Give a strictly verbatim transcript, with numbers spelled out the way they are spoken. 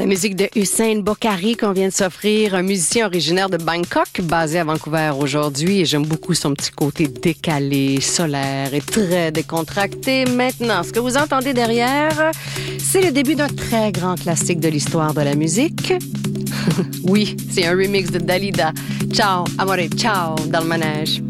La musique de Hussein Bokkari qu'on vient de s'offrir, un musicien originaire de Bangkok, basé à Vancouver aujourd'hui. Et j'aime beaucoup son petit côté décalé, solaire et très décontracté. Maintenant, ce que vous entendez derrière, c'est le début d'un très grand classique de l'histoire de la musique. Oui, c'est un remix de Dalida. Ciao, amore, ciao, dans le manège.